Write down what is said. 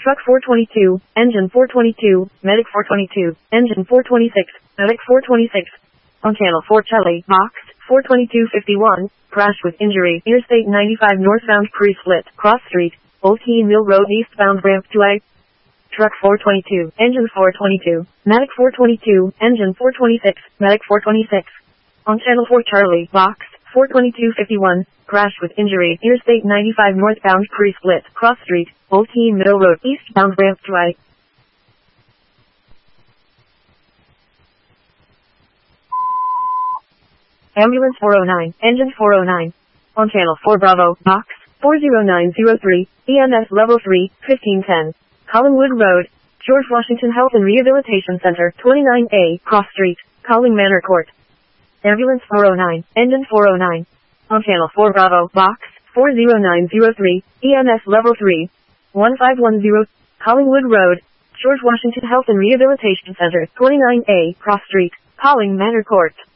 Truck 422, Engine 422, Medic 422, Engine 426, Medic 426. On Channel 4 Charlie, Box 42251, crash with injury, Interstate 95 northbound pre-split, cross street, Old Keene Mill Road eastbound ramp to I. Truck 422, Engine 422, Medic 422, Engine 426, Medic 426. On Channel 4 Charlie, Box 42251, crash with injury, Interstate 95 northbound pre-split, cross street, Old Keene Mill Road eastbound ramp to I. Ambulance 409, Engine 409. On Channel 4 Bravo, Box 40903, EMS Level 3, 1510. Collingwood Road, George Washington Health and Rehabilitation Center, 29A, Cross Street, Calling Manor Court. Ambulance 409, Engine 409. On Channel 4 Bravo, Box 40903, EMS Level 3, 1510, Collingwood Road, George Washington Health and Rehabilitation Center, 29A, Cross Street, Calling Manor Court.